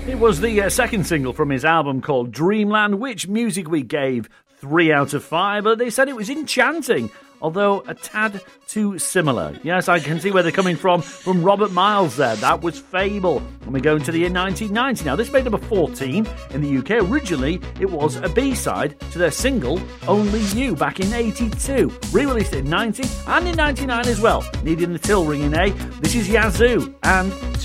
It was the second single from his album called Dreamland, which Music Week gave 3 out of 5, but they said it was enchanting, although a tad too similar. Yes, I can see where they're coming from Robert Miles there. That was Fable. And we go into the year 1990. Now, this made number 14 in the UK. Originally, it was a B-side to their single, Only You, back in 82. Re-released in 90 and in 99 as well. Needing the till ring in A. This is Yazoo and